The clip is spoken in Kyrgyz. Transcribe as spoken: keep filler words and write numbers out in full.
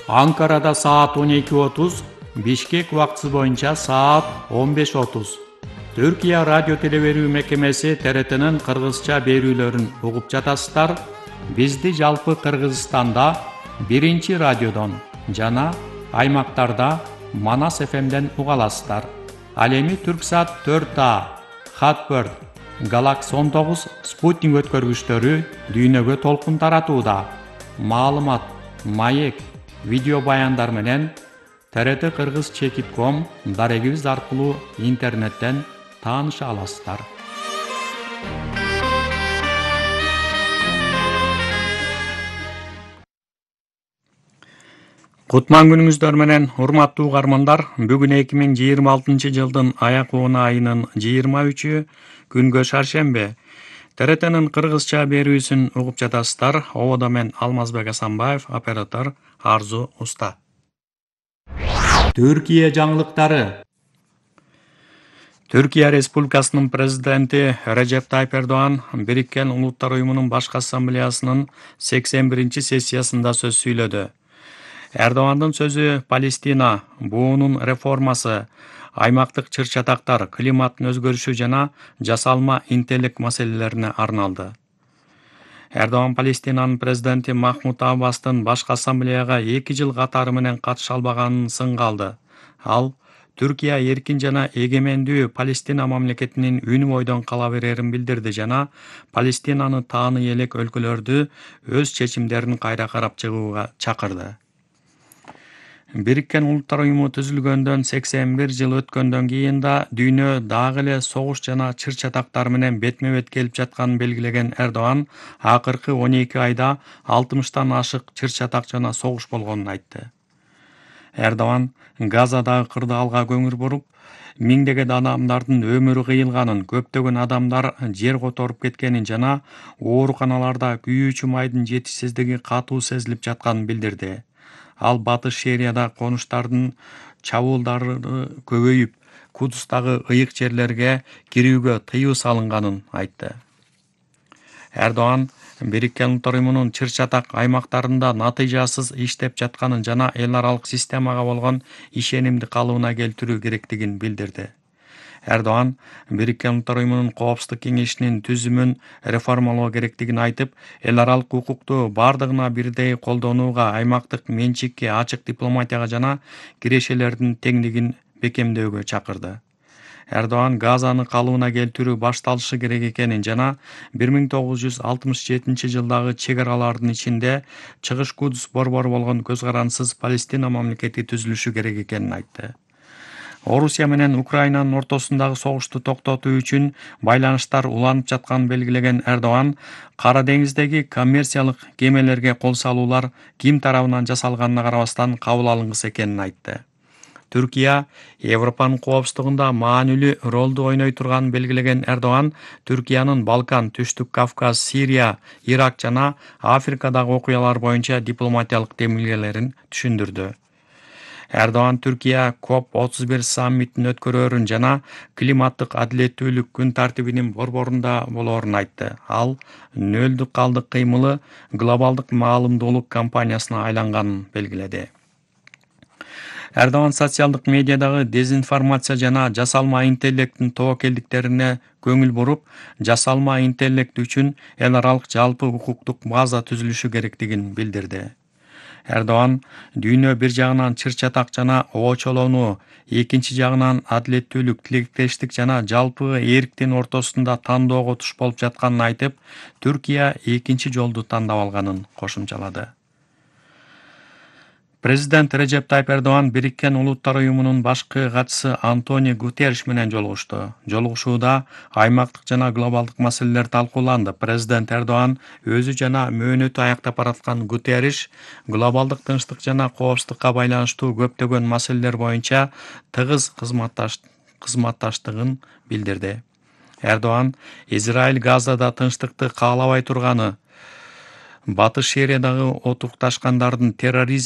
Анкарада саат он эки отуз, Бишкек убактысы боюнча саат он беш отуз. Түркия радио телеберүү мекемеси Т Р Т'нин кыргызча берүүлөрүн угуп жатасыздар. Бизди жалпы Кыргызстанда биринчи радиодон жана аймактарда Манас Ф М'ден уга аласыздар. Ал эми Түрксат төрт А, Хатбird, Galaxy он тогуз спутник өткөргүчтөрү дүйнөгө толкун таратууда. Маалымат, маек, видео баяндар менен Т Р Т Кыргыз чекит ком дарегибиз аркылуу интернеттен тааныша аласыздар. Кутман күнүңүздөр менен урматтуу угармандар, бүгүн эки миң жыйырма алтынчы жылдын аяк угуна айынын жыйырма үчү күнгө шаршембе. Т Р Т'нин кыргызча берүүсүн угуп жатасыздар. Ободо мен Алмазбек Асанбаев, оператор Арзу Уста. Түркия жаңылыктары. Түркия Республикасынын президенти Режеп Тайып Эрдоğan Бириккен Улуттар уюмунун башкы ассамблеясынын сексен биринчи сессиясында сөз сүйлөдү. Эрдоğan'дын сөзү Палестина, буунун реформасы, аймактык чыр-чатактар, климаттын өзгөрүшү жана жасалма интеллект маселелерине арналды. Эрдоğan Палестинанын президенти Махмуд Аббастын башкы ассамблеяга эки жыл катары менен катыша албаганын сынга алды. Ал Түркия эркин жана эгемендүү Палестина мамлекетинин үнү бойдон кала берерин билдирди жана Палестинаны тааный элек өлкөлөрдү өз чечимдерин кайра карап чыгууга чакырды. Бириккен Улуттар уюму түзүлгөндөн сексен бир жыл өткөндөн кийин да дүйнө дагы эле согуш жана чыр-чатактар менен бетме-бет келип жатканын белгилеген Эрдоğan акыркы он эки айда алтымыштан ашык чыр-чатак жана согуш болгонун айтты. Эрдоğan Газадагы кырдаалга көңүл буруп, миңдеген адамдардын өмүрү кыйылганын, көптөгөн адамдар жер которуп кеткенин жана ооруканаларда күйүүчү майдын жетишсиздиги катуу сезилип жатканын билдирди. Ал Батыш Сирияда конуштардын чабуулдары көбөйүп, Кудустагы ыйык жерлерге кирүүгө тыюу салынганын айтты. Эрдоğan Бириккен Улуттар уюмунун чыр-чатак аймактарында натыйжасыз иштеп жатканын жана эл аралык системага болгон ишенимди калыбына келтирүү керектигин билдирди. Эрдоğan Бириккен Улуттар уюмунун Коопсуздук кеңешинин түзүмүн реформалоо керектигин айтып, эл аралык укукту бардыгына бирдей колдонууга, аймактык менчикке ачык дипломатияга жана кирешелердин теңдигин бекемдөөгө чакырды. Эрдоğan Газаны калыбына келтирүү башталышы керек экенин жана бир миң тогуз жүз алтымыш жетинчи жылдагы чек аралардын ичинде Чыгыш Кудус борбору болгон көз карансыз Палестина мамлекети түзүлүшү керек экенин айтты. Орусия менен Украинанын ортосундагы согушту токтотуу үчүн байланыштар уланып жатканын белгилеген Эрдоğan Кара деңиздеги коммерциялык кемелерге кол салуулар ким тарабынан жасалганына карабастан кабыл алынгысы экенин айтты. Түркия Европанын коопсуздугунда маанилүү ролду ойной турганын белгилеген Эрдоğan Түркиянын Балкан, Түштүк Кавказ, Сирия, Ирак жана Африкадагы окуялар боюнча дипломатиялык демилгелерин түшүндүрдү. Эрдоğan Түркия коп отуз бир саммитин өткөрөрүн жана климаттык адилеттүүлүк күн тартибинин борборунда болоорун айтты. Ал нөлдүк калдык кыймылы глобалдык маалымдуулук кампаниясына айланганын белгиледи. Эрдоğan социалдык медиадагы дезинформация жана жасалма интеллекттин тобокелдиктерине көңүл буруп, жасалма интеллект үчүн эл аралык жалпы укуктук база түзүлүшү керектигин билдирди. Эрдоğan дүйнө бир жагынан чыр-чатак жана оочолонуу, экинчи жагынан адилеттүүлүк, тилектештик жана жалпы эрктин ортосунда тандоого туш болуп жатканын айтып, Түркия экинчи жолду тандап алганын кошумчалады. Президент Режеп Тайып Эрдоğan Бириккен Улуттар уюмунун башкы катчысы Антонио Гутерриш менен жолугушту. Жолугушууда аймактык жана глобалдык маселелер талкууланды. Президент Эрдоğan өзү жана мөөнөтү аяктап бараткан Гутерриш глобалдык тынчтык жана коопсуздукка байланыштуу көптөгөн маселелер боюнча тыгыз кызматташтыгын билдирди. Эрдоğan Израиль Газада тынчтыкты каалабай турганы, Батыш Сириядагы отукташкандардын терроризм